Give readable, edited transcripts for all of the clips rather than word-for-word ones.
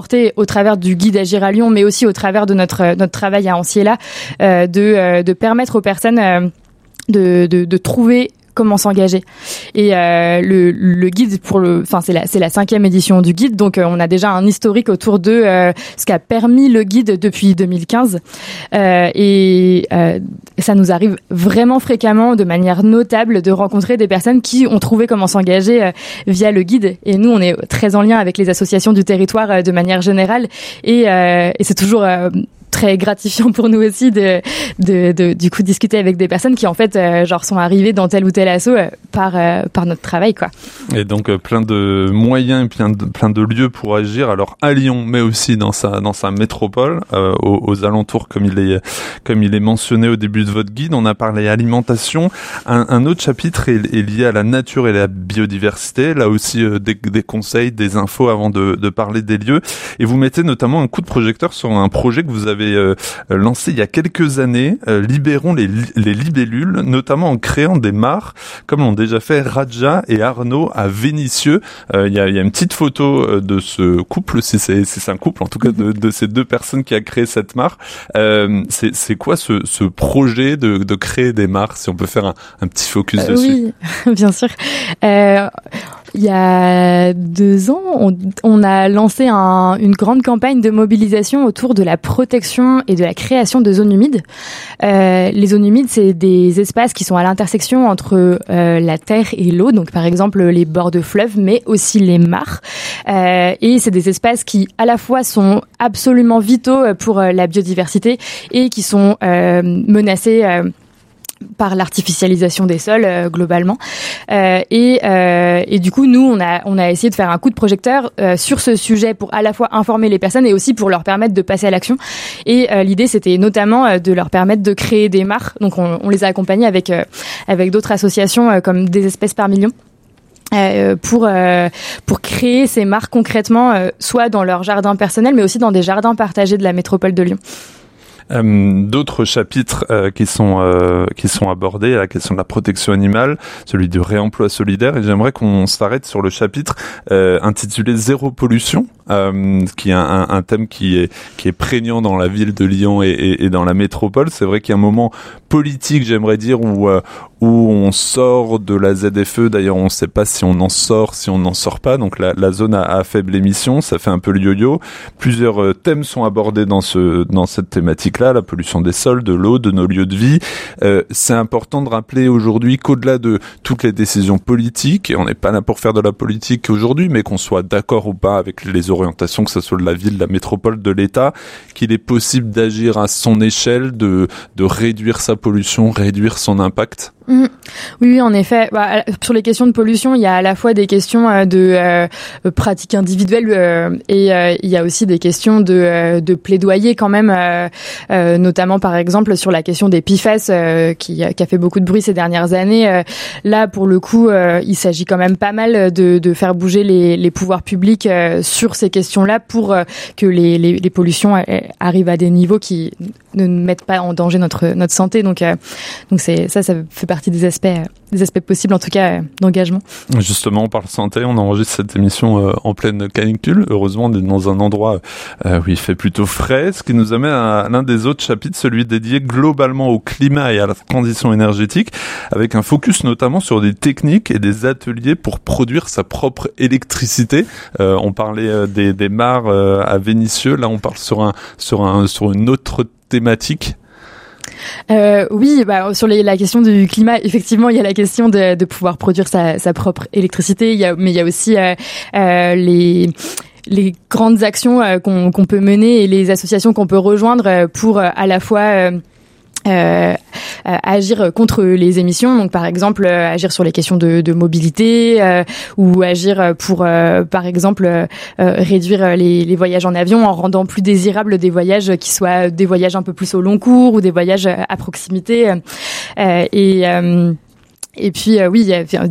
au travers du guide Agir à Lyon, mais aussi au travers de notre travail à Anciella, de permettre aux personnes de trouver comment s'engager. Et le guide c'est la 5e édition du guide, donc on a déjà un historique autour de ce qu'a permis le guide depuis 2015. Et ça nous arrive vraiment fréquemment, de manière notable, de rencontrer des personnes qui ont trouvé comment s'engager via le guide. Et nous, on est très en lien avec les associations du territoire de manière générale, et c'est toujours très gratifiant pour nous aussi de du coup discuter avec des personnes qui en fait sont arrivées dans tel ou tel asso par notre travail, quoi. Et donc plein de moyens, plein de lieux pour agir, alors à Lyon, mais aussi dans sa métropole, aux alentours, comme il est mentionné au début de votre guide. On a parlé alimentation. Un autre chapitre est lié à la nature et la biodiversité. Là aussi des conseils, des infos avant de parler des lieux. Et vous mettez notamment un coup de projecteur sur un projet que vous avez lancé il y a quelques années, Libérons les libellules, notamment en créant des mares, comme l'ont déjà fait Radja et Arnaud à Vénissieux. Il y a une petite photo de ce couple, si c'est un couple en tout cas, de ces deux personnes qui a créé cette mare. C'est quoi ce projet de créer des mares, si on peut faire un petit focus dessus? Oui, bien sûr. Il y a 2 ans, on a lancé une grande campagne de mobilisation autour de la protection et de la création de zones humides. Les zones humides, c'est des espaces qui sont à l'intersection entre la terre et l'eau, donc par exemple les bords de fleuves, mais aussi les mares. Et c'est des espaces qui, à la fois, sont absolument vitaux pour la biodiversité et qui sont menacés par l'artificialisation des sols globalement, et du coup nous on a essayé de faire un coup de projecteur sur ce sujet pour à la fois informer les personnes et aussi pour leur permettre de passer à l'action. Et l'idée c'était notamment de leur permettre de créer des mares. Donc on les a accompagnés avec d'autres associations comme Des espèces par million. Pour créer ces mares concrètement, soit dans leur jardin personnel, mais aussi dans des jardins partagés de la métropole de Lyon. D'autres chapitres qui sont abordés, la question de la protection animale, celui du réemploi solidaire, et j'aimerais qu'on s'arrête sur le chapitre intitulé Zéro pollution, qui est un thème qui est prégnant dans la ville de Lyon et dans la métropole. C'est vrai qu'il y a un moment politique, j'aimerais dire, où on sort de la ZFE. D'ailleurs, on ne sait pas si on en sort, si on n'en sort pas. Donc la zone à faible émission, ça fait un peu le yo-yo. Plusieurs thèmes sont abordés dans cette thématique-là, la pollution des sols, de l'eau, de nos lieux de vie. C'est important de rappeler aujourd'hui qu'au-delà de toutes les décisions politiques, et on n'est pas là pour faire de la politique aujourd'hui, mais qu'on soit d'accord ou pas avec les orientations, que ce soit de la ville, de la métropole, de l'État, qu'il est possible d'agir à son échelle, de réduire sa pollution, réduire son impact. Oui, en effet. Sur les questions de pollution, il y a à la fois des questions de pratiques individuelles et il y a aussi des questions de plaidoyer quand même, notamment par exemple sur la question des PFAS qui a fait beaucoup de bruit ces dernières années. Là, pour le coup, il s'agit quand même pas mal de faire bouger les pouvoirs publics sur ces questions-là pour que les pollutions arrivent à des niveaux qui ne mettent pas en danger notre santé. Donc ça fait partie des aspects possibles, en tout cas, d'engagement. Justement, on parle santé, on enregistre cette émission en pleine canicule. Heureusement, on est dans un endroit où il fait plutôt frais, ce qui nous amène à l'un des autres chapitres, celui dédié globalement au climat et à la transition énergétique, avec un focus notamment sur des techniques et des ateliers pour produire sa propre électricité. On parlait des mares à Vénissieux, là on parle sur une autre thématique. Oui, sur la question du climat, effectivement, il y a la question de pouvoir produire sa propre électricité. Mais il y a aussi les grandes actions qu'on peut mener et les associations qu'on peut rejoindre pour à la fois agir contre les émissions, donc par exemple agir sur les questions de mobilité ou agir pour par exemple réduire les voyages en avion en rendant plus désirables des voyages qui soient des voyages un peu plus au long cours ou des voyages à proximité, et puis oui,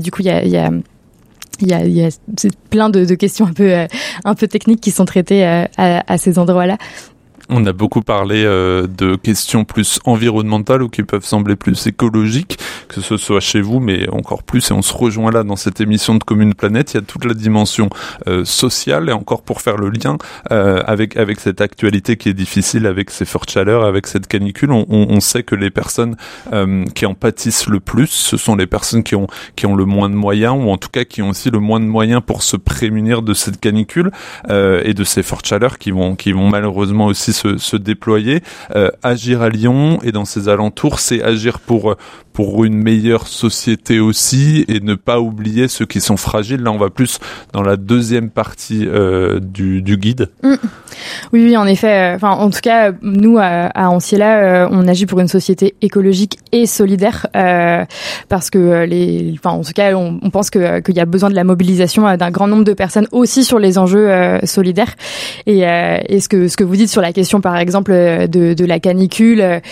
il y a plein de questions un peu techniques qui sont traitées à ces endroits-là. On a beaucoup parlé de questions plus environnementales ou qui peuvent sembler plus écologiques, que ce soit chez vous, mais encore plus, et on se rejoint là dans cette émission de Commune Planète, il y a toute la dimension sociale, et encore pour faire le lien avec cette actualité qui est difficile, avec ces fortes chaleurs, avec cette canicule, on sait que les personnes qui en pâtissent le plus, ce sont les personnes qui ont le moins de moyens, ou en tout cas qui ont aussi le moins de moyens pour se prémunir de cette canicule et de ces fortes chaleurs qui vont malheureusement aussi se déployer. Agir à Lyon et dans ses alentours, c'est agir pour une meilleure société aussi, et ne pas oublier ceux qui sont fragiles. Là, on va plus dans la deuxième partie du guide. Oui, en effet. En tout cas, nous à Anciella, on agit pour une société écologique et solidaire, parce que en tout cas, on pense qu'il y a besoin de la mobilisation d'un grand nombre de personnes aussi sur les enjeux solidaires. Et ce que vous dites sur la question, par exemple, de la canicule,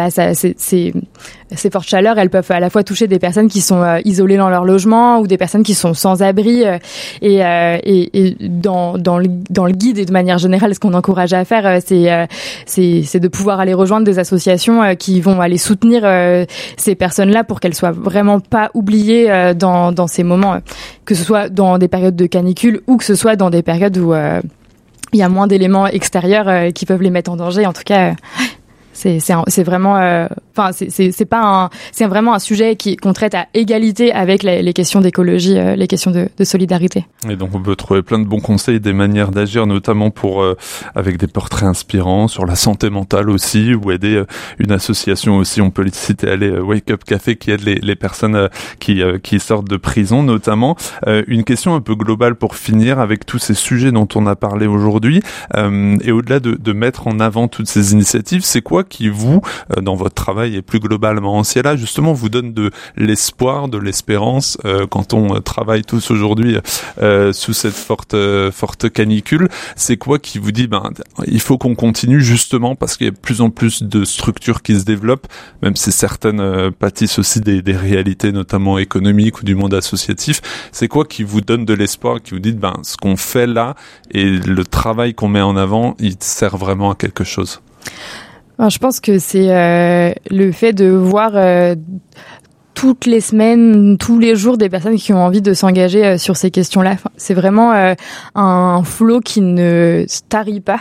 ces fortes chaleurs, elles peuvent à la fois toucher des personnes qui sont isolées dans leur logement, ou des personnes qui sont sans abri. Et dans le guide et de manière générale, ce qu'on encourage à faire, c'est de pouvoir aller rejoindre des associations qui vont aller soutenir ces personnes-là pour qu'elles soient vraiment pas oubliées dans ces moments, que ce soit dans des périodes de canicule ou que ce soit dans des périodes où il y a moins d'éléments extérieurs qui peuvent les mettre en danger. En tout cas, c'est vraiment c'est vraiment un sujet qu'on traite à égalité avec les questions d'écologie, les questions de solidarité. Et donc on peut trouver plein de bons conseils, des manières d'agir, notamment pour avec des portraits inspirants sur la santé mentale aussi, ou aider une association aussi, on peut les citer, Wake Up Café, qui aide les personnes qui sortent de prison notamment. Une question un peu globale pour finir avec tous ces sujets dont on a parlé aujourd'hui, et au-delà de mettre en avant toutes ces initiatives, c'est quoi qui vous, dans votre travail et plus globalement Anciella, justement vous donne de l'espoir, de l'espérance quand on travaille tous aujourd'hui sous cette forte canicule? C'est quoi qui vous dit il faut qu'on continue, justement parce qu'il y a de plus en plus de structures qui se développent, même si certaines pâtissent aussi des réalités notamment économiques ou du monde associatif? C'est quoi qui vous donne de l'espoir, qui vous dit ce qu'on fait là et le travail qu'on met en avant, il sert vraiment à quelque chose? Alors, je pense que c'est le fait de voir toutes les semaines, tous les jours, des personnes qui ont envie de s'engager sur ces questions-là. C'est vraiment un flot qui ne se tarit pas.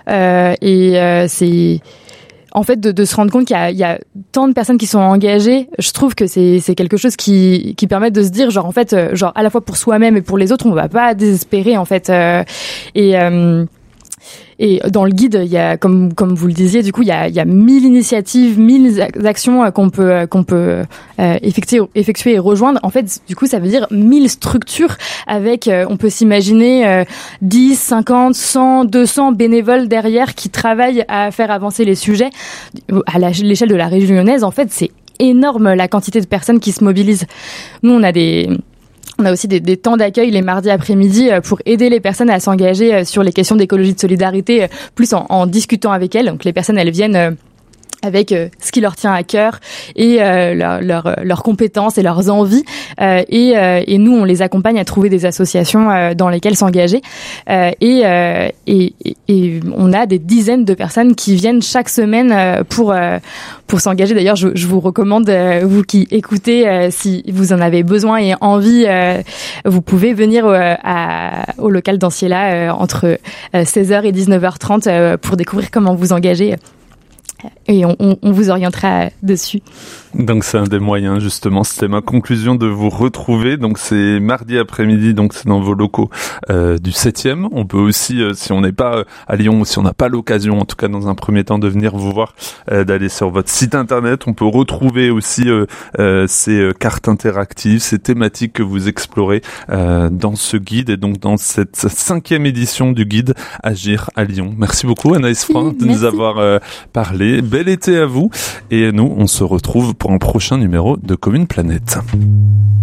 C'est en fait de se rendre compte qu'il y a tant de personnes qui sont engagées. Je trouve que c'est quelque chose qui permet de se dire à la fois pour soi-même et pour les autres, on va pas désespérer en fait. Et dans le guide, il y a, comme vous le disiez, du coup, il y a 1000 initiatives, 1000 actions qu'on peut effectuer et rejoindre. En fait, du coup, ça veut dire 1000 structures avec, on peut s'imaginer 10, 50, 100, 200 bénévoles derrière qui travaillent à faire avancer les sujets. À l'échelle de la région lyonnaise, en fait, c'est énorme la quantité de personnes qui se mobilisent. Nous, on a aussi des temps d'accueil les mardis après-midi pour aider les personnes à s'engager sur les questions d'écologie de solidarité, plus en discutant avec elles. Donc les personnes, elles viennent avec ce qui leur tient à cœur et leurs compétences et leurs envies. Et nous, on les accompagne à trouver des associations dans lesquelles s'engager. Et on a des dizaines de personnes qui viennent chaque semaine pour s'engager. D'ailleurs, je vous recommande, vous qui écoutez, si vous en avez besoin et envie, vous pouvez venir au local d'Anciella entre 16h et 19h30 pour découvrir comment vous engager. Et on vous orientera dessus. Donc c'est un des moyens, justement. C'était ma conclusion, de vous retrouver. Donc c'est mardi après-midi, donc c'est dans vos locaux du 7e. On peut aussi, si on n'est pas à Lyon, si on n'a pas l'occasion, en tout cas dans un premier temps, de venir vous voir, d'aller sur votre site internet. On peut retrouver aussi ces cartes interactives, ces thématiques que vous explorez dans ce guide, et donc dans cette 5e édition du guide Agir à Lyon. Merci beaucoup Anaïs Freund de nous avoir parlé. Bel été à vous, et nous on se retrouve pour un prochain numéro de Commune Planète.